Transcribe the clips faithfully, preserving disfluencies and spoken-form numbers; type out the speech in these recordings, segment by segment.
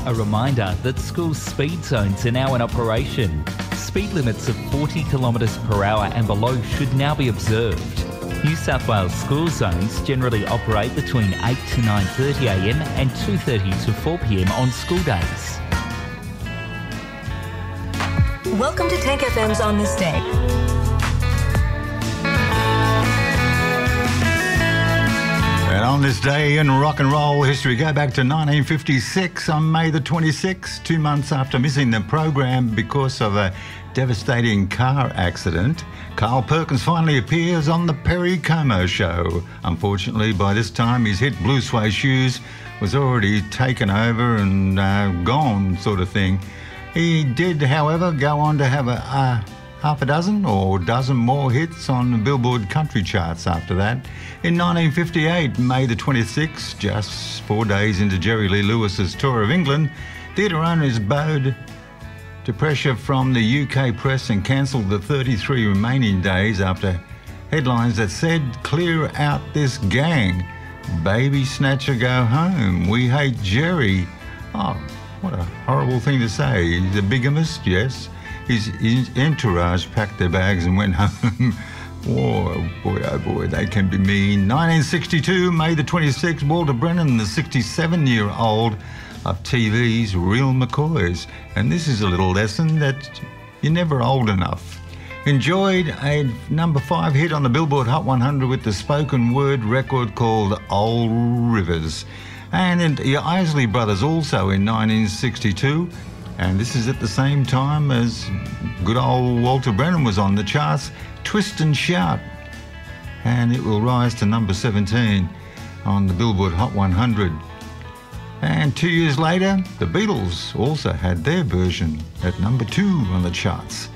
A reminder that school speed zones are now in operation. Speed limits of forty kilometres per hour and below should now be observed. New South Wales school zones generally operate between eight to nine thirty a m and two thirty to four p m on school days. Welcome to Tank F M's On This Day. And on this day in rock and roll history, go back to nineteen fifty-six on May the twenty-sixth, two months after missing the program because of a devastating car accident. Carl Perkins finally appears on the Perry Como Show. Unfortunately, by this time, his hit Blue Suede Shoes was already taken over and uh, gone, sort of thing. He did, however, go on to have a, a half a dozen or dozen more hits on the Billboard country charts after that. In nineteen fifty-eight, May the twenty-sixth, just four days into Jerry Lee Lewis's tour of England, theatre owners bowed to pressure from the U K press and cancelled the thirty-three remaining days after headlines that said, "Clear out this gang. Baby Snatcher go home. We hate Jerry." Oh, what a horrible thing to say. He's a bigamist, yes. His, his entourage packed their bags and went home. Oh, boy, oh boy, they can be mean. nineteen sixty-two, May the twenty-sixth, Walter Brennan, the sixty-seven-year-old of T V's Real McCoys. And this is a little lesson that you're never old enough. Enjoyed a number five hit on the Billboard Hot one hundred with the spoken word record called Old Rivers. And the Isley Brothers also in nineteen sixty-two. And this is at the same time as good old Walter Brennan was on the charts, Twist and Shout. And it will rise to number seventeen on the Billboard Hot one hundred. And two years later, the Beatles also had their version at number two on the charts.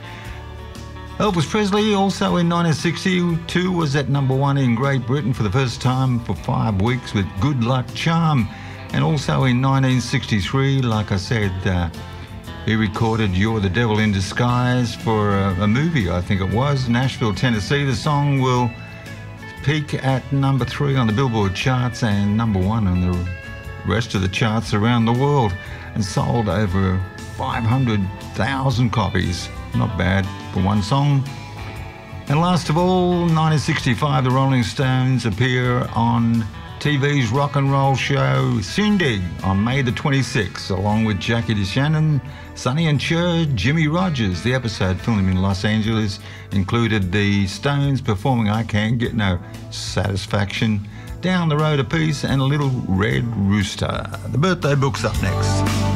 Elvis Presley also in nineteen sixty-two was at number one in Great Britain for the first time for five weeks with Good Luck Charm. And also in nineteen sixty-three, like I said, uh, he recorded You're the Devil in Disguise for a, a movie, I think it was, Nashville, Tennessee. The song will peak at number three on the Billboard charts and number one on the rest of the charts around the world, and sold over five hundred thousand copies. Not bad for one song. And last of all, nineteen sixty-five, the Rolling Stones appear on T V's rock and roll show Shindig on May the twenty-sixth, along with Jackie DeShannon, Sonny and Cher, Jimmy Rogers. The episode, filmed in Los Angeles, included the Stones performing I Can't Get No Satisfaction, Down the Road a Piece, and a Little Red Rooster. The birthday book's up next.